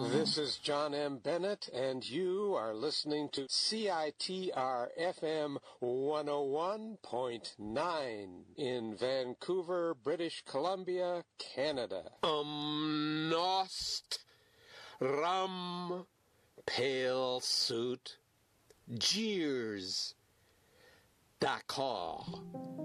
This is John M. Bennett, and you are listening to CITR FM 101.9 in Vancouver, British Columbia, Canada. Nost Rum Pale Suit Jeers Dakar.